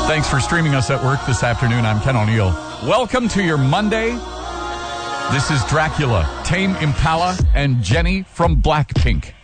Thanks for streaming us at work this afternoon. I'm Ken O'Neill. Welcome to your Monday. This is Dracula, Tame Impala, and Jenny from Blackpink.